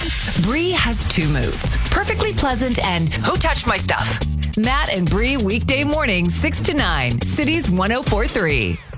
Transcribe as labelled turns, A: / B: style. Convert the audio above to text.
A: Bree has two moods, perfectly pleasant and who touched my stuff? Matt and Bree weekday mornings 6 to 9, Cities 104.3.